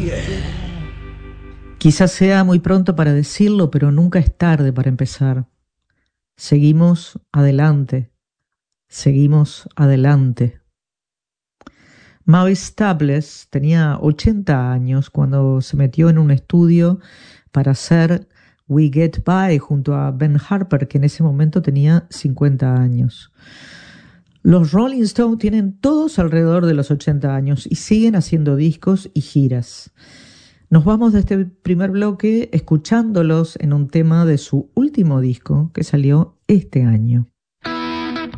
Quizás sea muy pronto para decirlo, pero nunca es tarde para empezar. Seguimos adelante, seguimos adelante. Maurice Staples tenía 80 años cuando se metió en un estudio para hacer We Get By junto a Ben Harper, que en ese momento tenía 50 años. Los Rolling Stones tienen todos alrededor de los 80 años y siguen haciendo discos y giras. Nos vamos de este primer bloque escuchándolos en un tema de su último disco que salió este año.